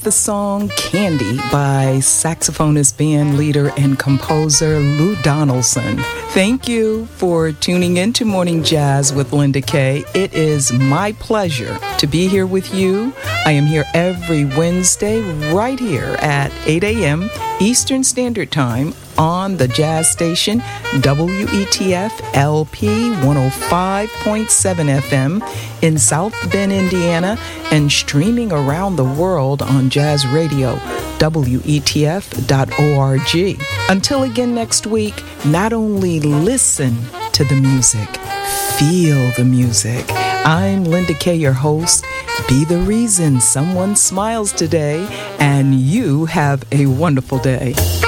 the song Candy by saxophonist, band leader, and composer Lou Donaldson. Thank you for tuning in to Morning Jazz with Linda Kay. It is my pleasure to be here with you. I am here every Wednesday right here at 8 a.m. Eastern Standard Time on the jazz station WETF LP 105.7 FM in South Bend, Indiana, and streaming around the world on Jazz Radio, WETF.org. Until again next week, not only listen to the music, feel the music. I'm Linda Kay, your host. Be the reason someone smiles today, and you have a wonderful day.